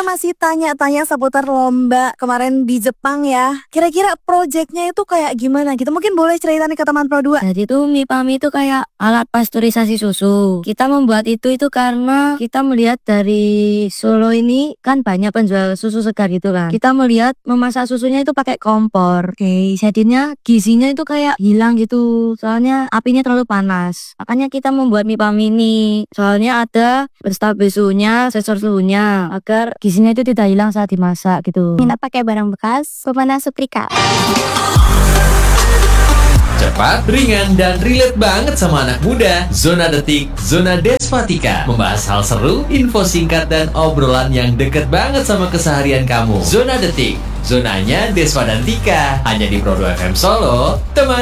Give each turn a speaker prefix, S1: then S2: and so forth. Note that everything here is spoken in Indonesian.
S1: kita masih tanya-tanya seputar lomba kemarin di Jepang ya. Kira-kira projectnya itu kayak gimana gitu? Mungkin boleh cerita nih ke teman Pro 2.
S2: Jadi tuh Mipami itu kayak alat pasteurisasi susu. Kita membuat itu karena kita melihat dari Solo ini kan banyak penjual susu segar gitu kan. Kita melihat memasak susunya itu pakai kompor. Oke, jadinya gizinya itu kayak hilang gitu. Soalnya apinya terlalu panas. Makanya kita membuat Mipami ini. Soalnya ada berstabil suhunya, sensor suhunya agar gizinya itu tidak hilang saat dimasak gitu.
S3: Minat pakai barang bekas, pemanas setrika.
S4: Cepat, ringan, dan relate banget sama anak muda. Zona Detik, Zona Despatika. Membahas hal seru, info singkat, dan obrolan yang deket banget sama keseharian kamu. Zona Detik, zonanya Deswa dan Tika. Hanya di Pro 2 FM Solo, teman